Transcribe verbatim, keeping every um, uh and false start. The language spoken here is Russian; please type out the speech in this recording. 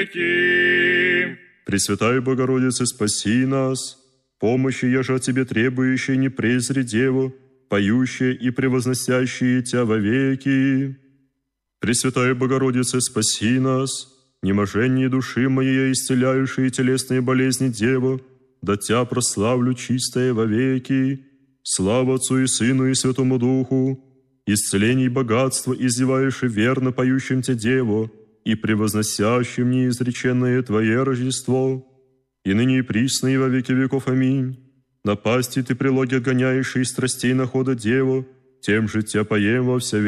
веки. Пресвятая Богородица, спаси нас. Помощи, еже от Тебе требующие, не презри Деву, поющие и превозносящие Тя вовеки. Пресвятая Богородица, спаси нас. Неможение души моей, исцеляющие телесные болезни Деву, да Тя прославлю чистое вовеки. Слава Отцу и Сыну и Святому Духу, исцеление и богатство, издевающее верно поющим Те Деву и превозносящим неизреченное Твое Рождество, и ныне и присно и во веки веков. Аминь. Напасти Ты прилоги отгоняющие из страстей находа Деву, тем же Тя поем во вся